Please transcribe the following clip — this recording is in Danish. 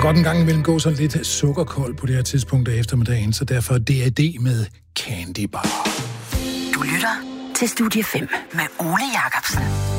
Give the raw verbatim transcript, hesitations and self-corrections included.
godt en gang imellem gå sådan lidt sukkerkold på det her tidspunkt af eftermiddagen, så derfor D A D med Candy Bar. Du lytter til Studie fem med Ole Jacobsen.